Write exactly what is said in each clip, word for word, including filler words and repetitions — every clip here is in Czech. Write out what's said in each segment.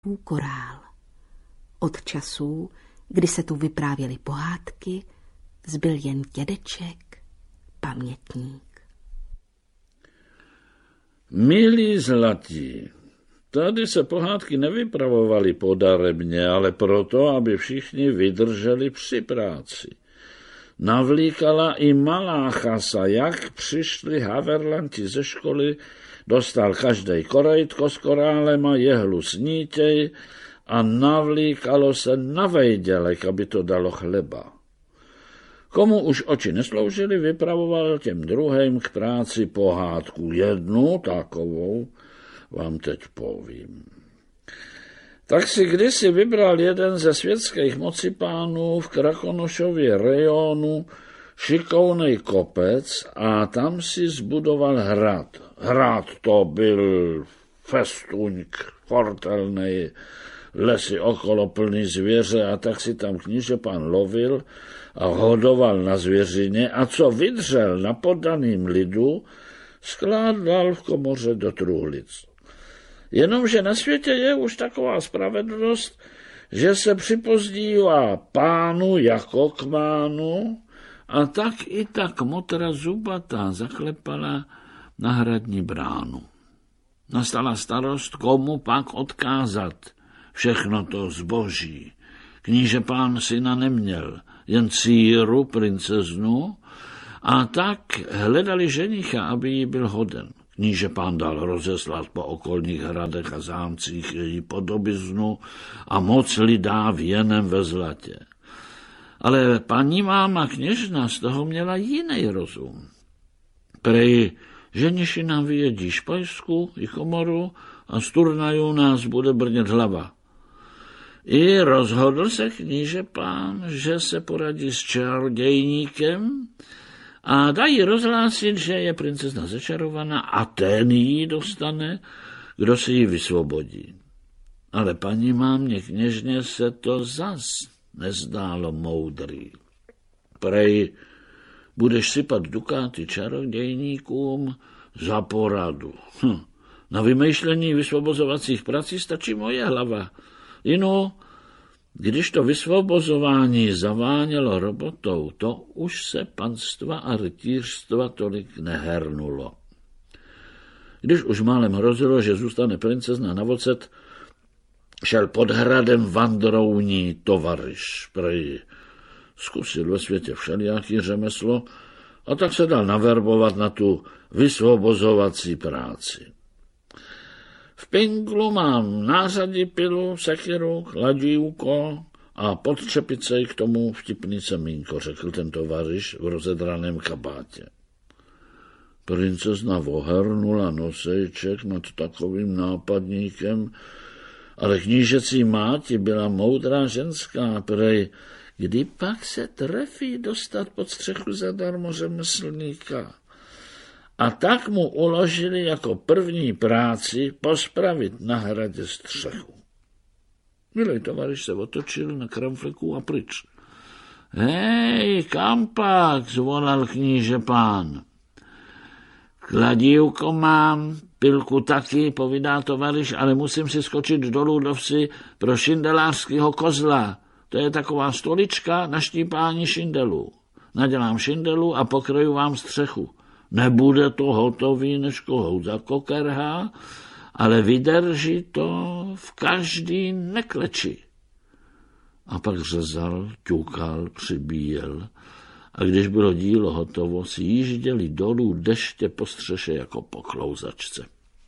korál. Od časů, kdy se tu vyprávěly pohádky, zbyl jen dědeček, pamětník. Milí zlatí, tady se pohádky nevypravovaly podarebně, ale proto, aby všichni vydrželi při práci. Navlíkala i malá chasa, jak přišli haverlanti ze školy, dostal každej korejtko s korálem a jehlu s nítěj a navlíkalo se na vejdělek, aby to dalo chleba. Komu už oči nesloužily, vypravoval těm druhým k práci pohádku. Jednu takovou vám teď povím. Tak si kdysi vybral jeden ze světských mocipánů v Krakonošově rejonu šikovnej kopec a tam si zbudoval hrad. Hrad to byl festuňk, fortelnej, lesy okolo plný zvěře a tak si tam knížepán lovil a hodoval na zvěřině a co vydřel na poddaným lidu, skládal v komoře do truhlic. Jenomže na světě je už taková spravedlnost, že se připozdívá pánu jako k mánu a tak i ta kmotra zubatá zaklepala na hradní bránu. Nastala starost, komu pak odkázat všechno to zboží. Kníže pán syna neměl, jen dcíru, princeznu, a tak hledali ženicha, aby jí byl hoden. Kníže pán dal rozeslat po okolních hradech a zámcích její podobiznu a moc lidá věnem ve zlatě. Ale paní máma kněžna z toho měla jiný rozum. Prej, ženiši nám vyjedí špajsku i komoru a z turnajů nás bude brnět hlava. I rozhodl se kníže pán, že se poradí s čarodějníkem a dají rozhlásit, že je princezna začarovaná a ten ji dostane, kdo si ji vysvobodí. Ale paní mámě kněžně se to zas nezdálo moudrý. Prej, budeš sypat dukáty čarodějníkům za poradu. Hm. Na vymýšlení vysvobozovacích prací stačí moje hlava. Jinou, když to vysvobozování zavánělo robotou, to už se panstva a rytířstva tolik nehernulo. Když už málem hrozilo, že zůstane princezna na vocet, šel pod hradem vandrouní tovaryš. Prej zkusil ve světě všelijaký řemeslo a tak se dal naverbovat na tu vysvobozovací práci. V pinglu mám nářadí pilu, sekiru, kladívko a pod čepicej k tomu vtipný semínko, řekl ten tovaryš v rozedraném kabátě. Princezna vohernula nosejček nad takovým nápadníkem, ale knížecí máti byla moudrá ženská, prej, kdy pak se trefí dostat pod střechu zadarmo řemeslníka. A tak mu uložili jako první práci pospravit na hradě střechu. Milej tovaryš se otočil na kramfleku a pryč. Hej, kam pak, zvolal kníže pán. Kladívko mám, pilku taky, povídá tovaryš, ale musím si skočit dolů do vsi pro šindelářského kozla. To je taková stolička na štípání šindelů. Nadělám šindelu a pokryju vám střechu. Nebude to hotový než kohout za kokerha, ale vydrží to v každý nekleči. A pak řezal, ťukal, přibíjel a když bylo dílo hotovo, si jížděli dolů deště po střeše jako po klouzačce.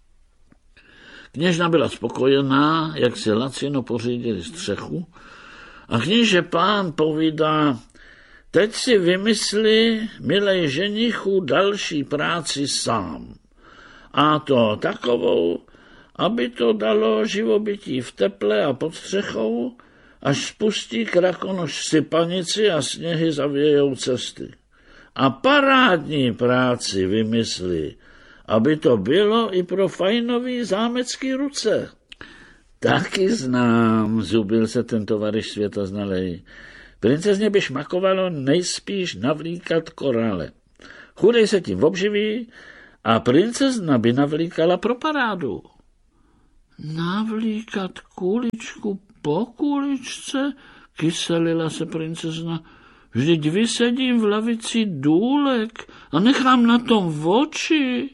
Kněžna byla spokojená, jak si lacino pořídili střechu a kníže pán povídá: teď si vymysli, milej ženichu, další práci sám. A to takovou, aby to dalo živobytí v teple a pod střechou, až spustí Krakonoš sypanici a sněhy zavějou cesty. A parádní práci vymysli, aby to bylo i pro fajnový zámecký ruce. Taky znám, zubil se ten tovaryš světoznalej. Princezně by šmakovalo nejspíš navlíkat korále. Chudej se tím obživí a princezna by navlíkala pro parádu. Navlíkat kuličku po kuličce? Kyselila se princezna. Vždyť vysedím v lavici důlek a nechám na tom oči.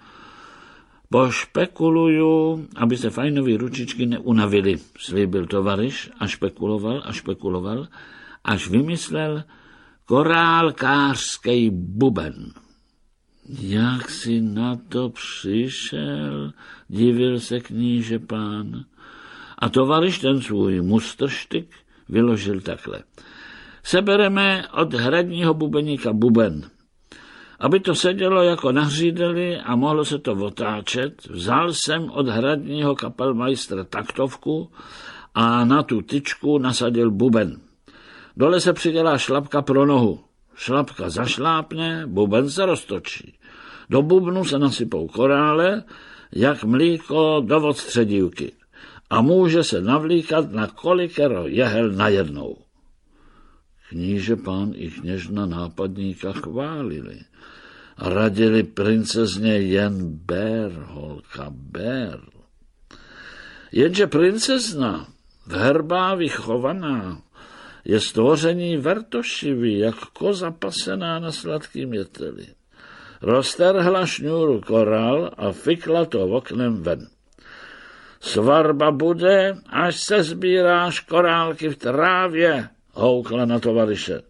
Pošpekuluju, aby se fajnový ručičky neunavily, slíbil tovaryš a špekuloval a špekuloval, až vymyslel korálkářský buben. Jak si na to přišel, divil se kníže pán. A tovaryš ten svůj mustrštyk vyložil takhle. Sebereme od hradního bubeníka buben. Aby to sedělo jako na hřídeli a mohlo se to otáčet, vzal jsem od hradního kapelmajstra taktovku a na tu tyčku nasadil buben. Dole se přidělá šlapka pro nohu. Šlapka zašlápne, buben se roztočí. Do bubnu se nasypou korále, jak mlíko do odstředívky. A může se navlíkat na kolikero jehel najednou. Kníže pán i kněžna nápadníka chválili a radili princezně jen ber, holka, ber. Jenže princezna, v herbá vychovaná, je stvoření vertošivý, jak koza pasená na sladkým jeteli. Rozterhla šňůru korál a fikla to oknem ven. Svatba bude, až se sbíráš korálky v trávě, houkla na tovaryše.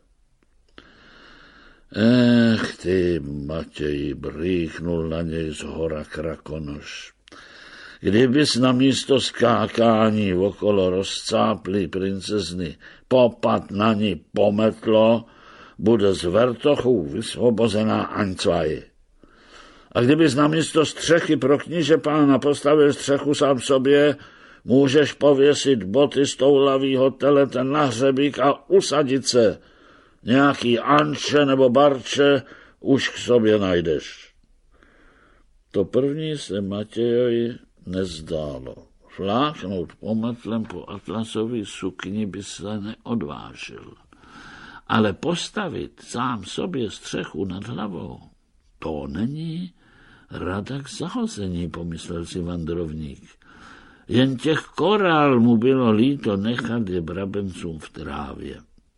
Ech ty, Matěji, brýchnul na něj z hora Krakonoš. Kdybys na místo skákání okolo rozcáplý princezny popad na ní pometlo, bude z vertochů vysvobozená Aňcvaj. A kdybys na místo střechy pro kníže pána postavil střechu sám sobě, můžeš pověsit boty z toulavýho telete na hřebík a usadit se. Nějaký Anče nebo Barče už k sobě najdeš. To první se Matějovi nezdálo. Fláknout pometlem po atlasový sukni by se neodvážil. Ale postavit sám sobě střechu nad hlavou, to není rada k zahození, pomyslel si vandrovník. Jen těch korál mu bylo líto nechat je brabencům v trávě.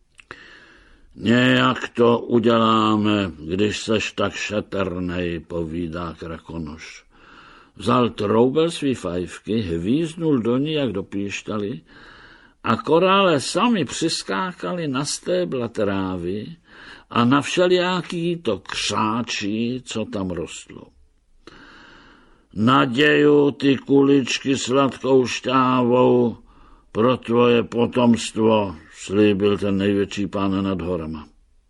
Nějak to uděláme, když seš tak šetrnej, povídá Krakonoš. Vzal troubel svý fajfky, hvíznul do ní, jak do píštaly, a korále sami přiskákali na stébla trávy a na všelijaký to křáčí, co tam rostlo. Naděju ty kuličky sladkou šťávou pro tvoje potomstvo, slíbil ten největší pán nad horama.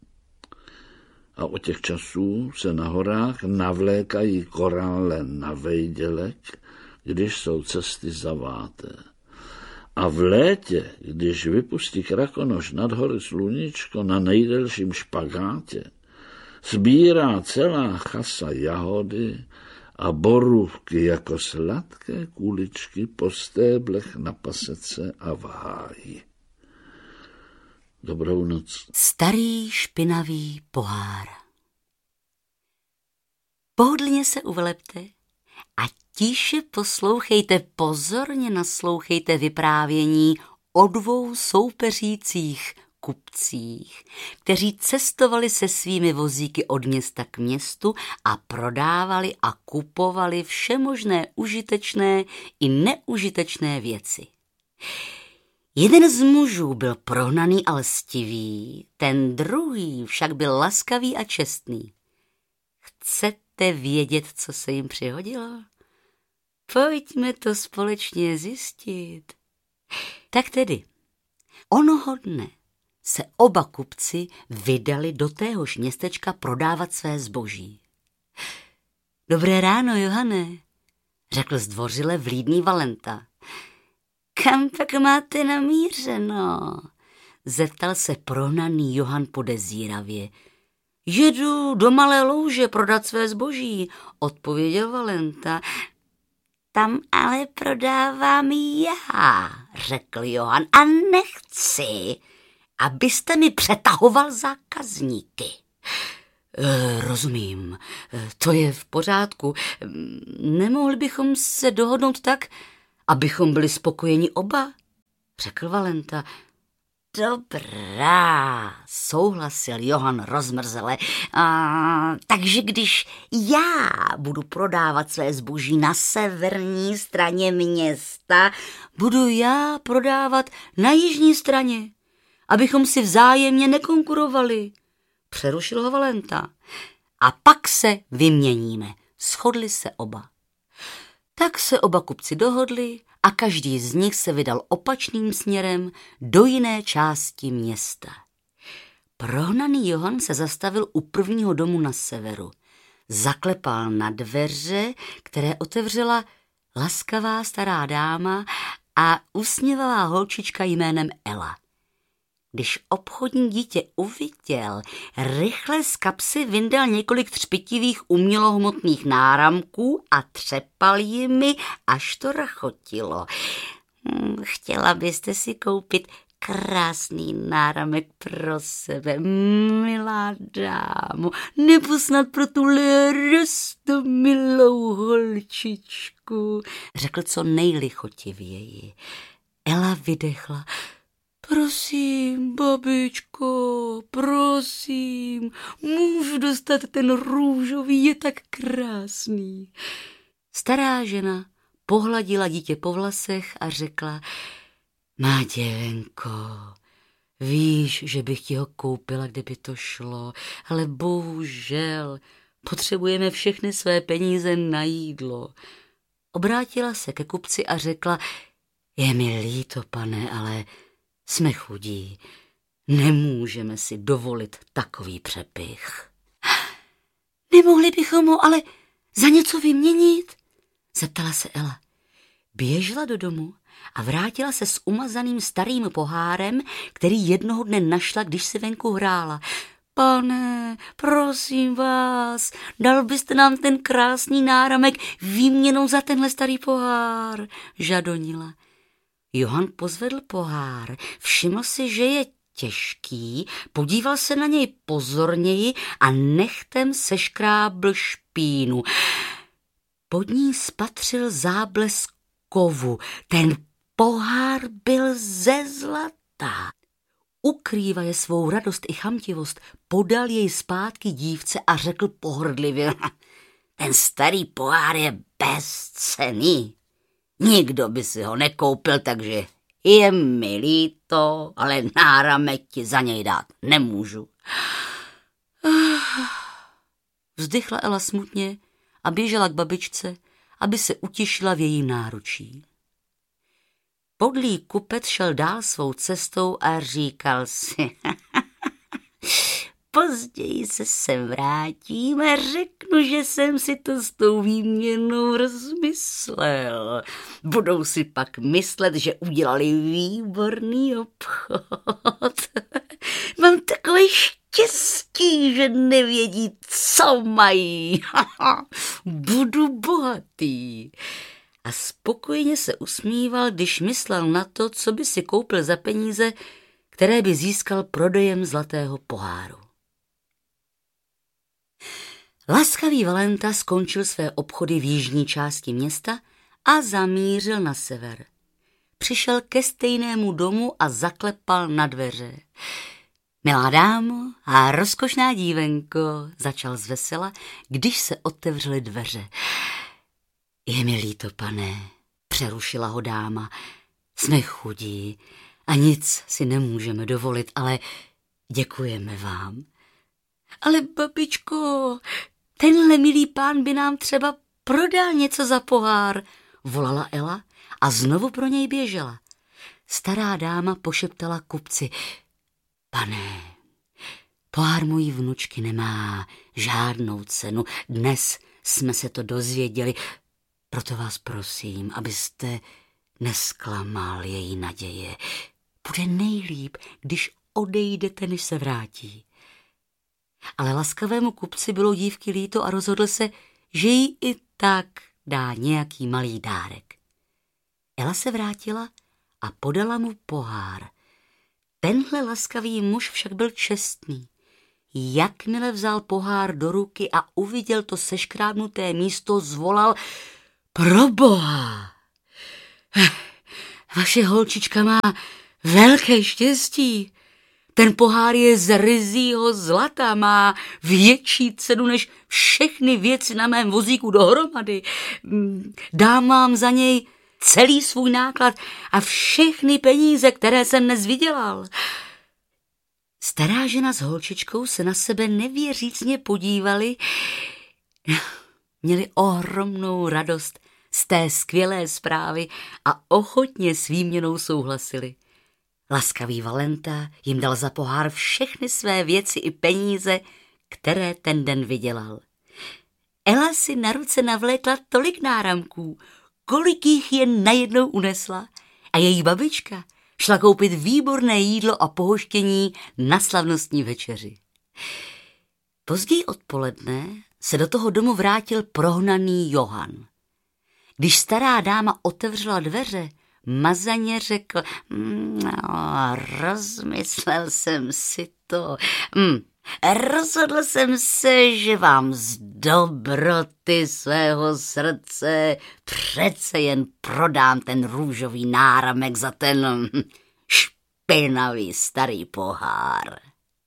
A od těch časů se na horách navlékají korále na vejdělek, když jsou cesty zaváté. A v létě, když vypustí Krakonoš nad hory sluníčko na nejdelším špagátě, sbírá celá chasa jahody a borůvky jako sladké kuličky po stéblech na pasece a v háji. Dobrou noc. Starý špinavý pohár. Pohodlně se uvelepte a tiše poslouchejte, pozorně naslouchejte vyprávění o dvou soupeřících kupcích, kteří cestovali se svými vozíky od města k městu a prodávali a kupovali všemožné užitečné i neužitečné věci. Jeden z mužů byl prohnaný a lstivý, ten druhý však byl laskavý a čestný. Chcete vědět, co se jim přihodilo? Pojďme to společně zjistit. Tak tedy, onoho dne se oba kupci vydali do téhož městečka prodávat své zboží. Dobré ráno, Johane, řekl zdvořile vlídný Valenta. Kam pak máte namířeno? Zeptal se prohnaný Johan podezíravě. Jedu do Malé Louže prodat své zboží, odpověděl Valenta. Tam ale prodávám já, řekl Johan, a nechci, abyste mi přetahoval zákazníky. E, rozumím, to je v pořádku. Nemohli bychom se dohodnout tak, abychom byli spokojeni oba, řekl Valenta. Dobrá, souhlasil Johann rozmrzele. A, takže když já budu prodávat své zboží na severní straně města, budu já prodávat na jižní straně, abychom si vzájemně nekonkurovali, přerušil ho Valenta. A pak se vyměníme, shodli se oba. Tak se oba kupci dohodli a každý z nich se vydal opačným směrem do jiné části města. Prohnaný Johann se zastavil u prvního domu na severu. Zaklepal na dveře, které otevřela laskavá stará dáma a usměvavá holčička jménem Ela. Když obchodní dítě uviděl, rychle z kapsy vyndal několik třpitivých umělohmotných náramků a třepal jimi, až to rachotilo. Hm, chtěla byste si koupit krásný náramek pro sebe, milá dámo, nebo snad pro tuhle roztomilou holčičku, řekl co nejlichotivěji. Ela vydechla. Prosím, babičko, prosím, můžu dostat ten růžový, je tak krásný. Stará žena pohladila dítě po vlasech a řekla, má děvenko, víš, že bych ti ho koupila, kdyby to šlo, ale bohužel potřebujeme všechny své peníze na jídlo. Obrátila se ke kupci a řekla, je mi líto, pane, ale jsme chudí, nemůžeme si dovolit takový přepych. Nemohli bychom ho ale za něco vyměnit? Zeptala se Ela. Běžela do domu a vrátila se s umazaným starým pohárem, který jednoho dne našla, když se venku hrála. Pane, prosím vás, dal byste nám ten krásný náramek výměnou za tenhle starý pohár, žadonila. Johann pozvedl pohár, všiml si, že je těžký, podíval se na něj pozorněji a nechtem seškrábl špínu. Pod ní spatřil záblesk kovu. Ten pohár byl ze zlata. Ukrývaje svou radost i chamtivost, podal jej zpátky dívce a řekl pohrdlivě, ten starý pohár je bezcenný. Nikdo by si ho nekoupil, takže je mi líto, ale náramek ti za něj dát nemůžu. Vzdychla Ela smutně a běžela k babičce, aby se utišila v jejím náručí. Podlý kupec šel dál svou cestou a říkal si, později se sem vrátím a řeknu, že jsem si to s tou výměnou rozmyslel. Budou si pak myslet, že udělali výborný obchod. Mám takové štěstí, že nevědí, co mají. Budu bohatý. A spokojeně se usmíval, když myslel na to, co by si koupil za peníze, které by získal prodejem zlatého poháru. Laskavý Valenta skončil své obchody v jižní části města a zamířil na sever. Přišel ke stejnému domu a zaklepal na dveře. Milá dámo a rozkošná dívenko, začal zvesela, když se otevřely dveře. Je mi líto, pane, přerušila ho dáma. Jsme chudí a nic si nemůžeme dovolit, ale děkujeme vám. Ale babičko, tenhle milý pán by nám třeba prodal něco za pohár, volala Ela a znovu pro něj běžela. Stará dáma pošeptala kupci. Pane, pohár mojí vnučky nemá žádnou cenu. Dnes jsme se to dozvěděli, proto vás prosím, abyste nesklamal její naděje. Bude nejlíp, když odejdete, než se vrátí. Ale laskavému kupci bylo dívky líto a rozhodl se, že jí i tak dá nějaký malý dárek. Ela se vrátila a podala mu pohár. Tenhle laskavý muž však byl čestný. Jakmile vzal pohár do ruky a uviděl to seškrábnuté místo, zvolal: Proboha! Vaše holčička má velké štěstí. Ten pohár je z ryzího zlata, má větší cenu než všechny věci na mém vozíku dohromady. Dám vám za něj celý svůj náklad a všechny peníze, které jsem dnes vydělal. Stará žena s holčičkou se na sebe nevěřícně podívali. Měli ohromnou radost z té skvělé zprávy a ochotně s výměnou souhlasili. Laskavý Valenta jim dal za pohár všechny své věci i peníze, které ten den vydělal. Ela si na ruce navlékla tolik náramků, kolik jich jen najednou unesla, a její babička šla koupit výborné jídlo a pohoštění na slavnostní večeři. Později odpoledne se do toho domu vrátil prohnaný Johann. Když stará dáma otevřela dveře, mazaně řekl, no, rozmyslel jsem si to. Mm, rozhodl jsem se, že vám z dobroty svého srdce přece jen prodám ten růžový náramek za ten špinavý starý pohár.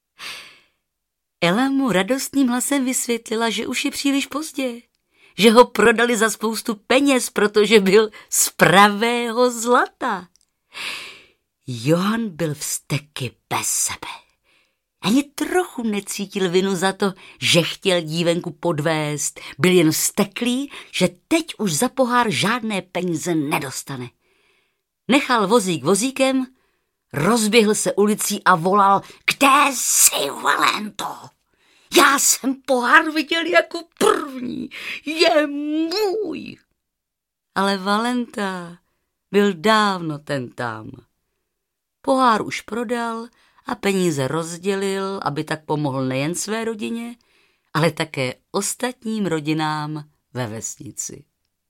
Ela mu radostným hlasem vysvětlila, že už je příliš pozdě, že ho prodali za spoustu peněz, protože byl z pravého zlata. Johann byl vzteky bez sebe. Ani trochu necítil vinu za to, že chtěl dívenku podvést. Byl jen vzteklý, že teď už za pohár žádné peníze nedostane. Nechal vozík vozíkem, rozběhl se ulicí a volal, kde jsi, Valento? Já jsem pohár viděl jako první, je můj. Ale Valenta byl dávno ten tam. Pohár už prodal a peníze rozdělil, aby tak pomohl nejen své rodině, ale také ostatním rodinám ve vesnici.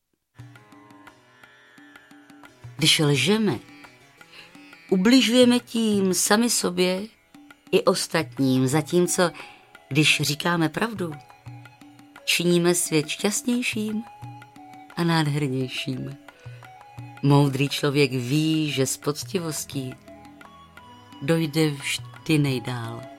Když lžeme, ubližujeme tím sami sobě i ostatním, zatímco když říkáme pravdu, činíme svět šťastnějším a nádhernějším. Moudrý člověk ví, že s poctivostí dojde vždy nejdál.